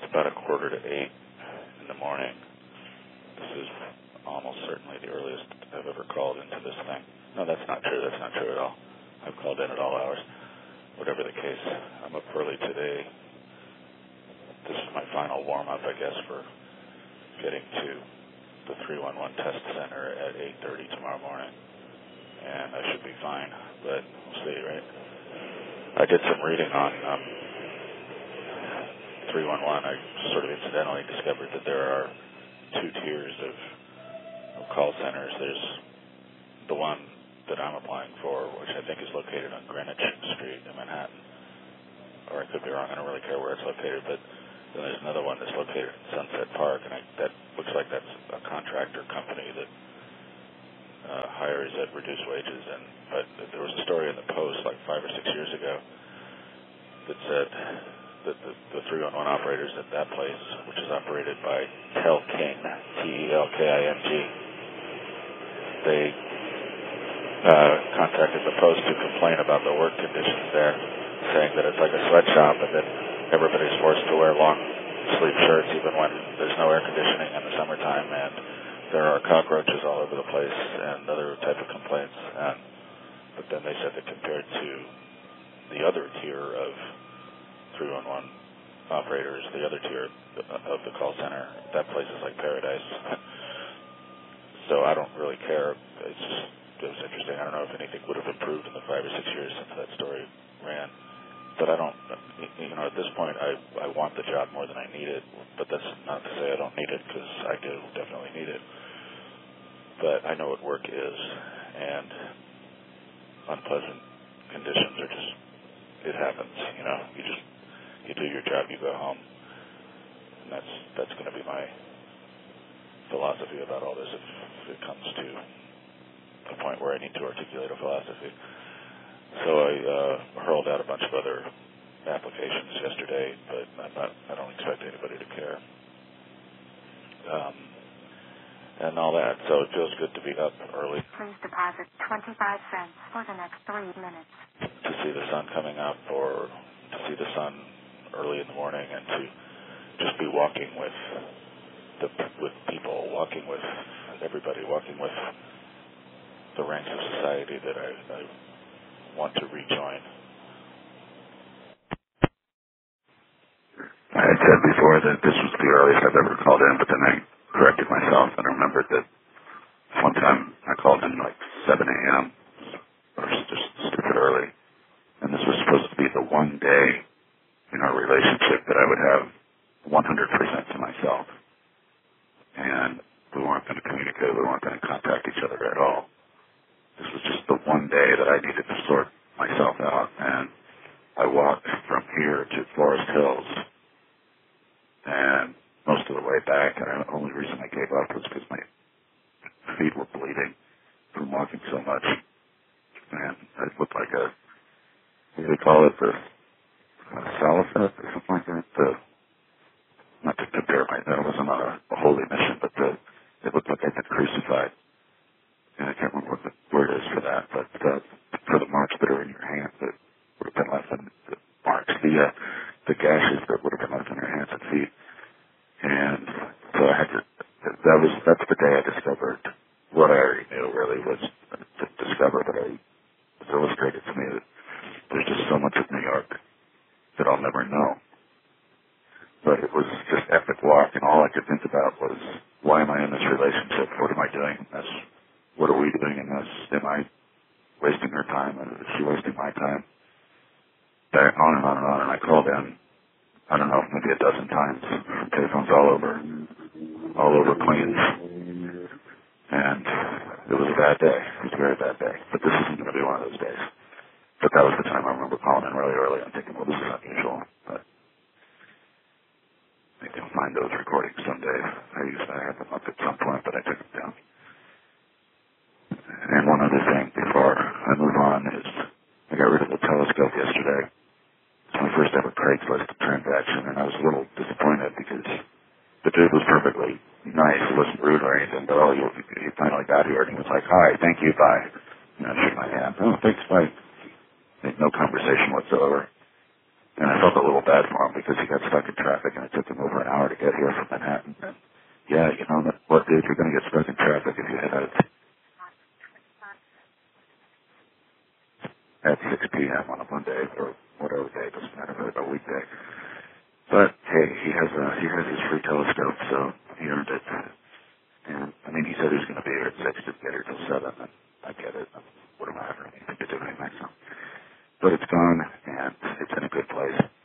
about 7:45 in the morning. This is almost certainly the earliest I've ever called into this thing. No, that's not true. That's not true at all. I've called in at all hours. Whatever the case, I'm up early today. This is my final warm-up, I guess, for getting to the 311 test center at 8:30 tomorrow morning. And I should be fine, but we'll see, right? I did some reading on 311. I sort of incidentally discovered that there are two tiers of call centers. There's the one that I'm applying for, which I think is located on Greenwich Street in Manhattan. Or I could be wrong. I don't really care where it's located, but then there's another one that's located in Sunset Park, and that looks like that's a contractor company that hires at reduced wages. But there was a story in the Post like 5 or 6 years ago that said that the 311 operators at that place, which is operated by Telking, Telking, they contacted the Post to complain about the work conditions there, saying that it's like a sweatshop and that everybody's forced to wear long sleeve shirts even when there's no air conditioning in the summertime, and there are cockroaches all over the place and other type of complaints. But then they said that compared to the other tier of 311 operators, the other tier of the call center, that place is like paradise. So I don't really care. It was interesting. I don't know if anything would have improved in the 5 or 6 years since that story ran. But I don't, at this point, I want the job more than I need it. But that's not to say I don't need it, because I do definitely need it. But I know what work is, and unpleasant conditions are just, it happens, you do your job, you go home. And that's going to be my philosophy about all this if it comes to a point where I need to articulate a philosophy. So I hurled out a bunch of other applications yesterday, but I don't expect anybody to care. And all that. So it feels good to be up early. Please deposit 25 cents for the next 3 minutes. To see the sun coming up, or to see the sun early in the morning, and to just be walking with people, walking with everybody, walking with the ranks of society that I want to rejoin. I had said before that this was the earliest I've ever called in, but then I corrected myself and remembered that one time I called in like 7 a.m. or just stupid early, and this was supposed to be the one day in our relationship that I would have 100% to myself, and we weren't going to communicate, we weren't going to contact each other at all. This was just the one day that I needed to sort myself out, and I walked from here to Forest Hills, and most of the way back, and the only reason I gave up was because my feet were bleeding from walking so much, and I looked like what do they call it, the Salafat or something like that, not to compare that wasn't a holy mission, but it looked like I'd been crucified. And I can't remember what the word is for that, but for the marks that are in your hands that would have been left in the marks, the gashes that would have been left in your hands and feet. And so I had to, that's the day I discovered what I already knew really was to discover, but it was illustrated to me that there's just so much of New York that I'll never know. But it was just epic walk, and all I could think about was, why am I in this relationship? What am I doing in this? What are we doing in this? Am I wasting her time? Is she wasting my time? On and on and on. And I called in, I don't know, maybe a dozen times. Telephones all over Queens. And it was a bad day. It was a very bad day. But this isn't going to be one of those days. But that was the time I remember calling in really early and thinking, well, this is unusual. But I can find those recordings someday. I used to have them up at some point, but I took them down. And one other thing before I move on is I got rid of the telescope yesterday. It's my first ever Craigslist transaction, and I was a little disappointed because the dude was perfectly nice. He wasn't rude or anything, but he finally got here, and he was like, hi, thank you, bye. And I shook my hand. Oh, thanks, bye. No conversation whatsoever. And I felt a little bad for him. home because he got stuck in traffic and it took him over an hour to get here from Manhattan. And yeah, you know what, dude? You're going to get stuck in traffic if you head out at 6 p.m. on a Monday or whatever day. It doesn't matter if it's a weekday. But hey, he has his free telescope, so he earned it. And I mean, he said he was going to be here at 6 to get here till 7, and I get it. What am I having anything to do anyway? So. But it's gone, and it's in a good place.